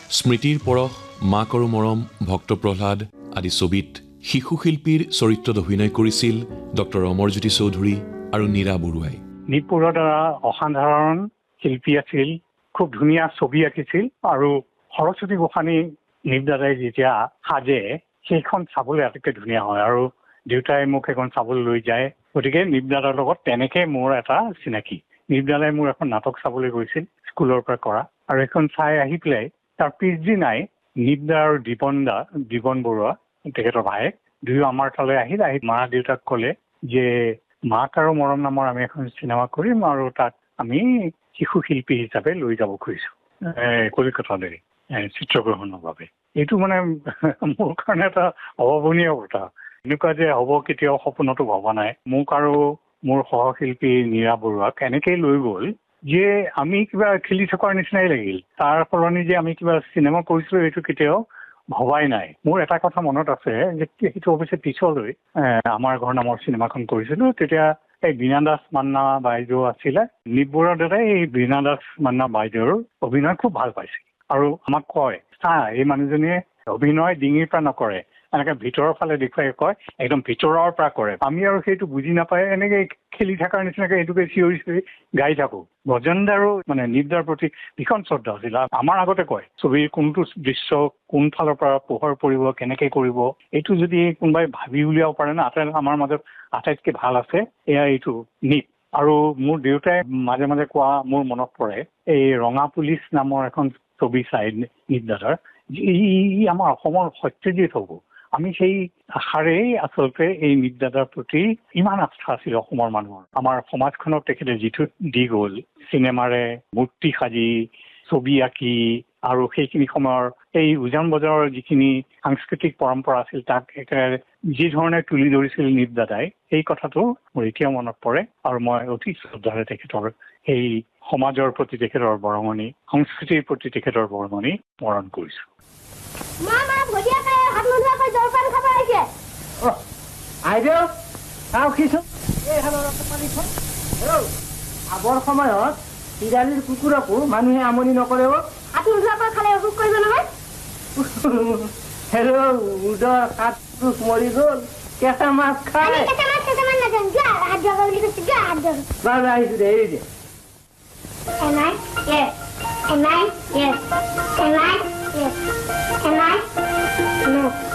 স্মৃতিৰ পৰশ, মাক আৰু মৰম, ভক্ত প্ৰহ্লাদ আদি ছবিত শিশু শিল্পীৰ চৰিত্ৰত অভিনয় কৰিছিল ডক্টৰ অমৰজ্যোতি চৌধুৰী আৰু নীৰা বৰুৱাই। নিপুৰৰ দ্বাৰা অসাধাৰণ শিল্পী আছিল, খুব ধুনীয়া ছবি আঁকিছিল আৰু সৰস্বতী গোসানী নিপ দাদাই যেতিয়া সাজে সেইখন চাবলৈ আটাইতকৈ ধুনীয়া হয় আৰু দেউতাই মোক সেইখন চাবলৈ লৈ যায়। গতিকে নিপ দাদাৰ লগত তেনেকৈ মোৰ এটা চিনাকি। নিপ দাদাই মোৰ এখন নাটক চাবলৈ গৈছিল স্কুলৰ পৰা কৰা আৰু এখন চাই আহি পেলাই তাৰ পিছদিনাই নিপ দা আৰু দীপন বৰুৱা তেখেতৰ ভায়েক দুয়ো আমাৰ তালৈ আহি মা দেউতাক ক'লে যে মাক আৰু মৰম নামৰ আমি এখন চিনেমা কৰিম আৰু তাক আমি শিশু শিল্পী হিচাপে লৈ যাব খুজিছোঁ কলিকতালৈ চিত্ৰগ্ৰহণৰ বাবে। এইটো মানে মোৰ কাৰণে এটা অভাৱনীয় কথা। এনেকুৱা যে হ'ব কেতিয়াও সপোনতো ভবা নাই। মোক আৰু মোৰ সহশিল্পী নীৰা বৰুৱাক এনেকেই লৈ গ'ল যে আমি কিবা খেলি থকাৰ নিচিনাই লাগিল। তাৰ সলনি যে আমি কিবা চিনেমা কৰিছিলোঁ এইটো কেতিয়াও ভবাই নাই। মোৰ এটা কথা মনত আছে যে সেইটো অৱশ্যে পিছলৈ আমাৰ ঘৰ নামৰ চিনেমাখন কৰিছিলোঁ। তেতিয়া এই বীণা দাস মান্না বাইদেউ আছিলে। নিপ বৰুৱাৰ দাদাই এই বীণা দাস মান্না বাইদেউৰ অভিনয় খুব ভাল পাইছিল আৰু আমাক কয় চা এই মানুহজনীয়ে অভিনয় ডিঙিৰ পৰা নকৰে, এনেকৈ ভিতৰৰ ফালে দেখুৱাই কয় একদম ভিতৰৰ পৰা কৰে। আমি আৰু সেইটো বুজি নাপায় এনেকৈ খেলি থকাৰ নিচিনাকৈ এইটোকে চিঞৰি চিঞৰি গাই থাকোঁ। গজেন্দ্ৰো মানে নিপ দাৰ প্ৰতি ভীষণ শ্ৰদ্ধা আছিল। আমাৰ আগতে কয় ছবিৰ কোনটো দৃশ্য কোন ফালৰ পৰা পোহৰ পৰিব, কেনেকৈ কৰিব, এইটো যদি কোনোবাই ভাবি উলিয়াব পাৰে না আমাৰ মাজত আটাইতকৈ ভাল আছে এয়া এইটো নিপ। আৰু মোৰ দেউতাই মাজে মাজে কোৱা মোৰ মনত পৰে এই ৰঙা পুলিচ নামৰ এখন ছবি চাই নিপ দাদাৰ ই আমাৰ অসমৰ সত্যজিৎ হ'ব। আমি সেই আশাৰেই আচলতে এই নিপ দাদাৰ প্ৰতি ইমান আস্থা আছিল অসমৰ মানুহৰ। আমাৰ সমাজখনক তেখেতে যিটো দি গ'ল চিনেমাৰে মূৰ্তি সাজি ছবি আঁকি আৰু সেইখিনি সময়ৰ এই উজান বজাৰৰ যিখিনি সাংস্কৃতিক পৰম্পৰা আছিল তাক একেবাৰে যি ধৰণে তুলি ধৰিছিল নিপ দাদাই সেই কথাটো মোৰ এতিয়াও মনত পৰে আৰু মই অতি শ্ৰদ্ধাৰে তেখেতৰ সেই সমাজৰ প্ৰতি তেখেতৰ বৰঙণি, সংস্কৃতিৰ প্ৰতি তেখেতৰ বৰঙণি স্মৰণ কৰিছোঁ। আগৰ সময়ত বিড়ালীৰ কুকুৰকো মানুহে আমনি নকৰে। উদৰ হাত মৰি গ'ল, কেঁচা মাছ খাই আহিছো দে এৰি দে। Can I? Yes. Can I? Yes. Can I? Yes. Can I? No.